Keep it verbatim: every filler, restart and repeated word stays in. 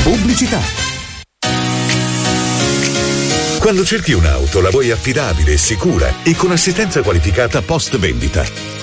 Pubblicità. Quando cerchi un'auto, la vuoi affidabile, sicura e con assistenza qualificata post vendita.